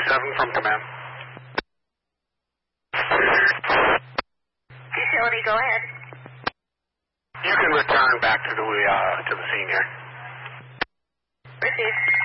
237 from command. Utility, go ahead. You can return back to the scene here. Received.